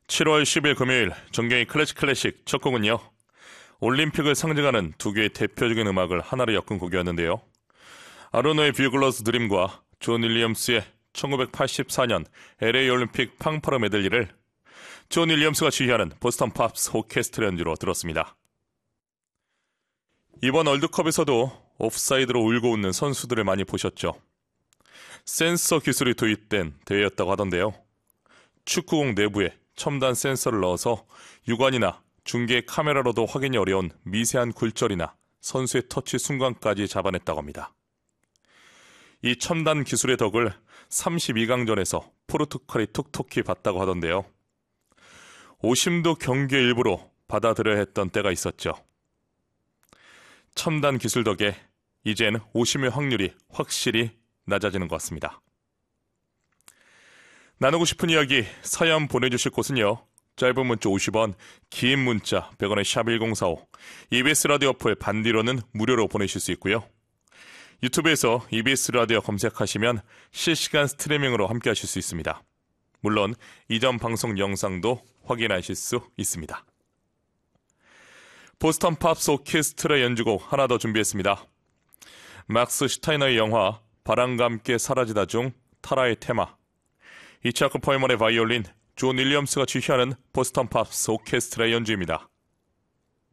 7월 10일 금요일 정경희 클래식 첫 곡은요, 올림픽을 상징하는 두 개의 대표적인 음악을 하나로 엮은 곡이었는데요. 아로노의 뷰글러스 드림과 존 윌리엄스의 1984년 LA 올림픽 팡파르 메들리를 존 윌리엄스가 지휘하는 보스턴 팝스 오케스트라 연주로 들었습니다. 이번 월드컵에서도 옵사이드로 울고 웃는 선수들을 많이 보셨죠. 센서 기술이 도입된 대회였다고 하던데요. 축구공 내부에 첨단 센서를 넣어서 육안이나 중계 카메라로도 확인이 어려운 미세한 굴절이나 선수의 터치 순간까지 잡아냈다고 합니다. 이 첨단 기술의 덕을 32강전에서 포르투갈이 톡톡히 봤다고 하던데요. 오심도 경기의 일부로 받아들여야 했던 때가 있었죠. 첨단 기술 덕에 이젠 오심의 확률이 확실히 낮아지는 것 같습니다. 나누고 싶은 이야기 사연 보내주실 곳은요, 짧은 문자 50원, 긴 문자 100원의 샵1045, EBS 라디오 어플 반디로는 무료로 보내실 수 있고요. 유튜브에서 EBS 라디오 검색하시면 실시간 스트리밍으로 함께 하실 수 있습니다. 물론 이전 방송 영상도 확인하실 수 있습니다. 보스턴 팝스 오케스트라 연주곡 하나 더 준비했습니다. 막스 슈타이너의 영화 바람과 함께 사라지다 중 타라의 테마, 이차크 포에먼의 바이올린, 존 윌리엄스가 지휘하는 보스턴 팝스 오케스트라 연주입니다.